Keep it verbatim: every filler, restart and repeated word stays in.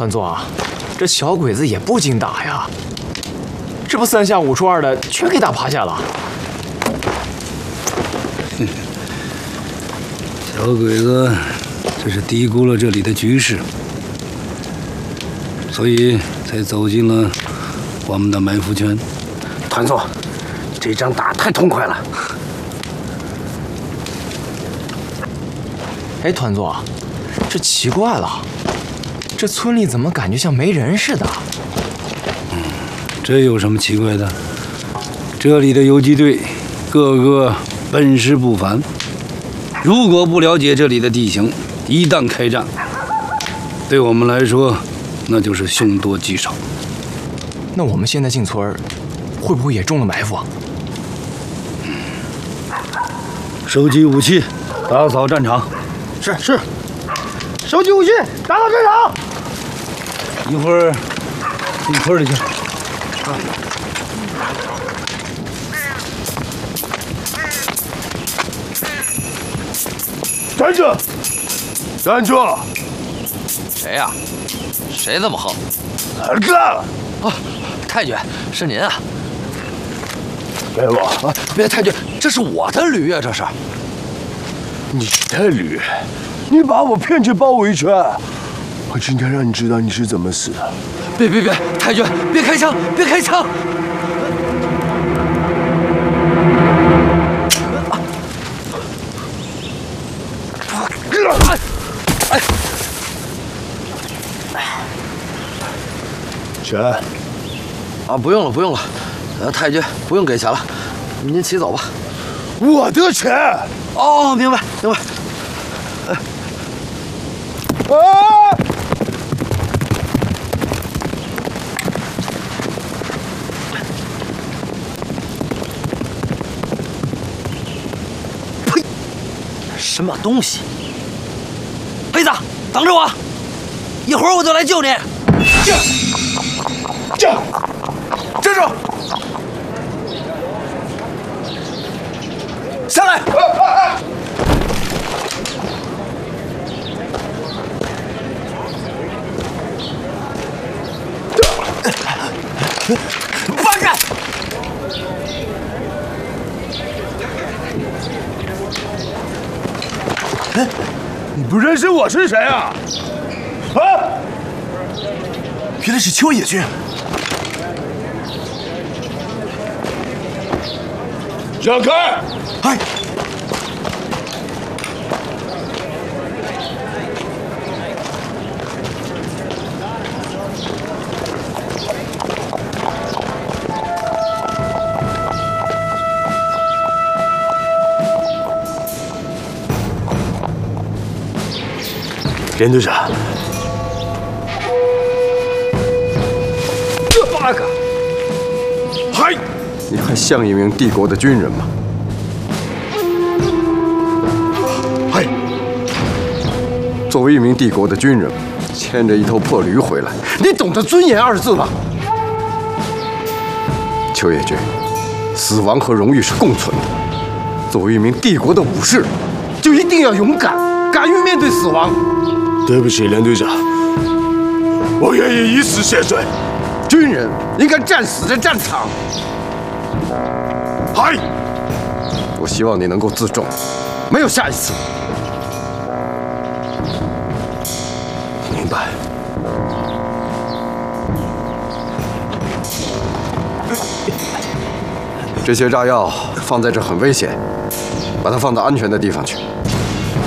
团座啊，这小鬼子也不经打呀，这不三下五除二的全给打趴下了。 小鬼子这是低估了这里的局势，所以才走进了我们的埋伏圈。 团座，这仗打太痛快了。 哎，团座，这奇怪了，这村里怎么感觉像没人似的？ 嗯，这有什么奇怪的？这里的游击队个个本事不凡，如果不了解这里的地形，一旦开战，对我们来说那就是凶多吉少。 那我们现在进村，会不会也中了埋伏啊？ 收集武器，打扫战场。 是是，收集武器，打扫战场。 一会儿进村里去。啊。 站住！站住！ 谁呀、啊？谁这么横？ 儿子！ 啊，太君，是您啊！ 给我！ 啊，别，太君，这是我的驴呀、啊，这是。 你的驴？你把我骗进包围圈！我今天让你知道你是怎么死的！ 别别别，太君，别开枪，别开枪！哎！ 钱？ 啊，不用了，不用了，呃，太君不用给钱了，您骑走吧。 我的钱？ 哦，明白明白。哎， 啊！ 呸！什么东西？黑子，等着我，一会儿我就来救你。 站！站！站住！ 下来！ 啊啊啊！ 放开！ 你不认识我是谁啊？啊！ 原来是秋野君。 让开！ 哎！ 连队长， 这八个， 嗨！ 你还像一名帝国的军人吗？ 嗨！ 作为一名帝国的军人，牵着一头破驴回来，你懂得尊严二字吗？秋野君，死亡和荣誉是共存的。作为一名帝国的武士，就一定要勇敢，敢于面对死亡。 对不起，连队长，我愿意以死谢罪。 军人应该战死在战场。 嗨！ 我希望你能够自重，没有下一次。 明白。 这些炸药放在这很危险，把它放到安全的地方去。